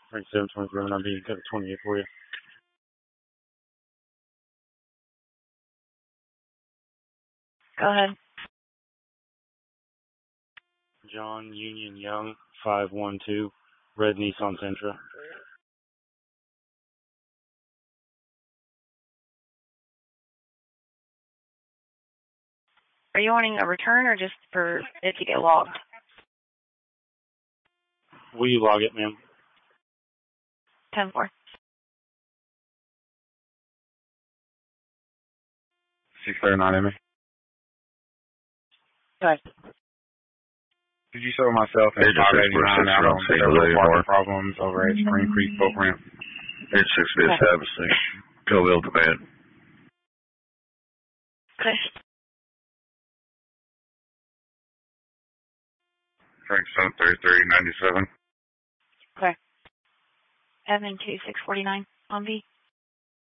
Frank 723 on B, got a 28 for you. Go ahead. John Union Young, 512, red Nissan Sentra. Are you wanting a return or just for it to get logged? Will you log it, ma'am? 10-4. 639 Emmy. Go ahead. Did you show myself and 589 out on several parking problems over at Spring Creek Boat Ramp? It's 6 bit establishing. Coville command. Okay. Frank 733 97. Okay. Evan 2649 on B.